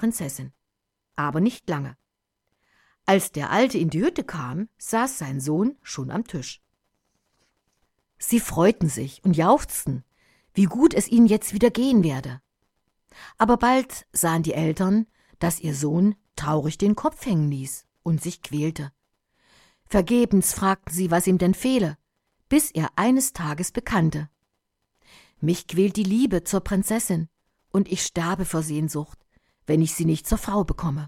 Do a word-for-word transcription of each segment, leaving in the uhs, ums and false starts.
Prinzessin. Aber nicht lange. Als der Alte in die Hütte kam, saß sein Sohn schon am Tisch. Sie freuten sich und jauchzten, wie gut es ihnen jetzt wieder gehen werde. Aber bald sahen die Eltern, dass ihr Sohn traurig den Kopf hängen ließ und sich quälte. Vergebens fragten sie, was ihm denn fehle, bis er eines Tages bekannte: »Mich quält die Liebe zur Prinzessin, und ich sterbe vor Sehnsucht, wenn ich sie nicht zur Frau bekomme.«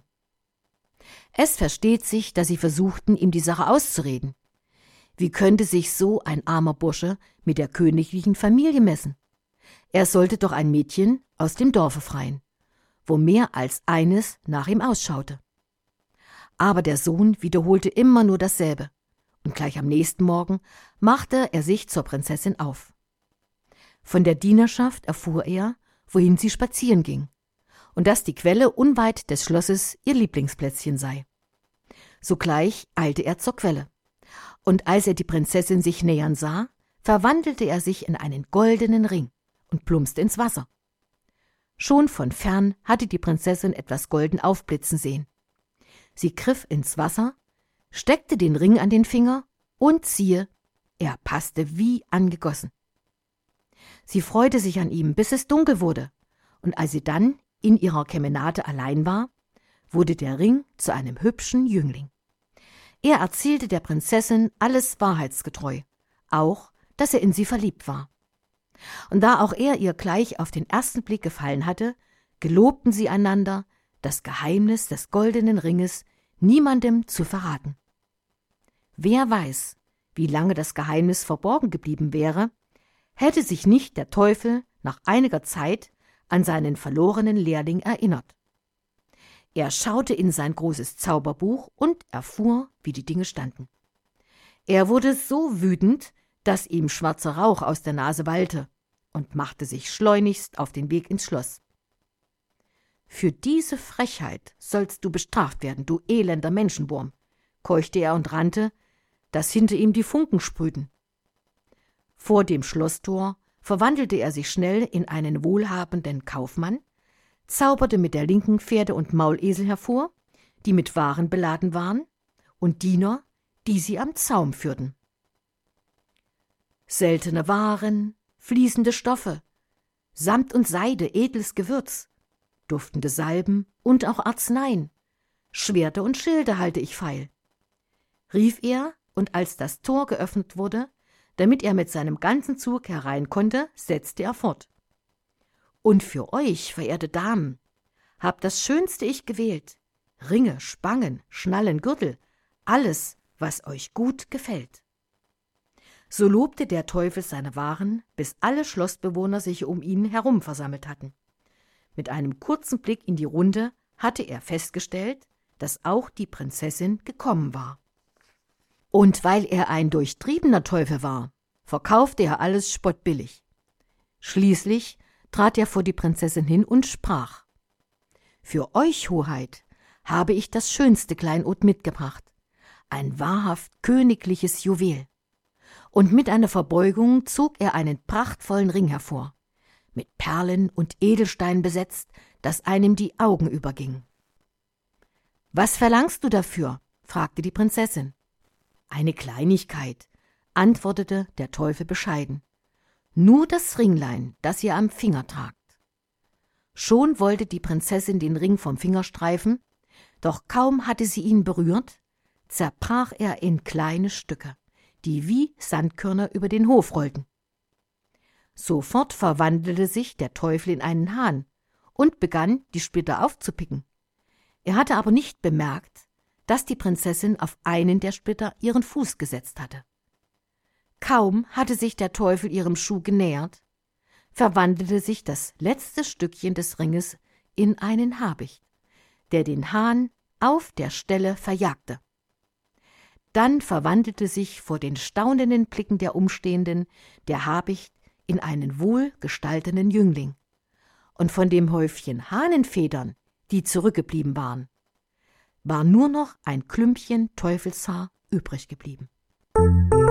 Es versteht sich, dass sie versuchten, ihm die Sache auszureden. Wie könnte sich so ein armer Bursche mit der königlichen Familie messen? Er sollte doch ein Mädchen aus dem Dorfe freien, wo mehr als eines nach ihm ausschaute. Aber der Sohn wiederholte immer nur dasselbe, und gleich am nächsten Morgen machte er sich zur Prinzessin auf. Von der Dienerschaft erfuhr er, wohin sie spazieren ging, und dass die Quelle unweit des Schlosses ihr Lieblingsplätzchen sei. Sogleich eilte er zur Quelle, und als er die Prinzessin sich nähern sah, verwandelte er sich in einen goldenen Ring und plumpste ins Wasser. Schon von fern hatte die Prinzessin etwas golden aufblitzen sehen. Sie griff ins Wasser, steckte den Ring an den Finger und siehe, er passte wie angegossen. Sie freute sich an ihm, bis es dunkel wurde, und als sie dann in ihrer Kemenate allein war, wurde der Ring zu einem hübschen Jüngling. Er erzählte der Prinzessin alles wahrheitsgetreu, auch, dass er in sie verliebt war. Und da auch er ihr gleich auf den ersten Blick gefallen hatte, gelobten sie einander, das Geheimnis des goldenen Ringes niemandem zu verraten. Wer weiß, wie lange das Geheimnis verborgen geblieben wäre, hätte sich nicht der Teufel nach einiger Zeit an seinen verlorenen Lehrling erinnert. Er schaute in sein großes Zauberbuch und erfuhr, wie die Dinge standen. Er wurde so wütend, dass ihm schwarzer Rauch aus der Nase wallte, und machte sich schleunigst auf den Weg ins Schloss. »Für diese Frechheit sollst du bestraft werden, du elender Menschenwurm«, keuchte er und rannte, dass hinter ihm die Funken sprühten. Vor dem Schlosstor verwandelte er sich schnell in einen wohlhabenden Kaufmann, zauberte mit der linken Pferde und Maulesel hervor, die mit Waren beladen waren, und Diener, die sie am Zaum führten. Seltene Waren, fließende Stoffe, Samt und Seide, edles Gewürz, duftende Salben und auch Arzneien, Schwerter und Schilde halte ich feil, rief er, und als das Tor geöffnet wurde, damit er mit seinem ganzen Zug herein konnte, setzte er fort. »Und für euch, verehrte Damen, hab das Schönste ich gewählt, Ringe, Spangen, Schnallen, Gürtel, alles, was euch gut gefällt.« So lobte der Teufel seine Waren, bis alle Schlossbewohner sich um ihn herum versammelt hatten. Mit einem kurzen Blick in die Runde hatte er festgestellt, dass auch die Prinzessin gekommen war. Und weil er ein durchtriebener Teufel war, verkaufte er alles spottbillig. Schließlich trat er vor die Prinzessin hin und sprach: »Für euch, Hoheit, habe ich das schönste Kleinod mitgebracht, ein wahrhaft königliches Juwel.« Und mit einer Verbeugung zog er einen prachtvollen Ring hervor, mit Perlen und Edelsteinen besetzt, dass einem die Augen übergingen. »Was verlangst du dafür?« fragte die Prinzessin. »Eine Kleinigkeit«, antwortete der Teufel bescheiden. »Nur das Ringlein, das ihr am Finger tragt.« Schon wollte die Prinzessin den Ring vom Finger streifen, doch kaum hatte sie ihn berührt, zerbrach er in kleine Stücke, die wie Sandkörner über den Hof rollten. Sofort verwandelte sich der Teufel in einen Hahn und begann, die Splitter aufzupicken. Er hatte aber nicht bemerkt, dass die Prinzessin auf einen der Splitter ihren Fuß gesetzt hatte. Kaum hatte sich der Teufel ihrem Schuh genähert, verwandelte sich das letzte Stückchen des Ringes in einen Habicht, der den Hahn auf der Stelle verjagte. Dann verwandelte sich vor den staunenden Blicken der Umstehenden der Habicht in einen wohlgestalteten Jüngling, und von dem Häufchen Hahnenfedern, die zurückgeblieben waren, war nur noch ein Klümpchen Teufelshaar übrig geblieben.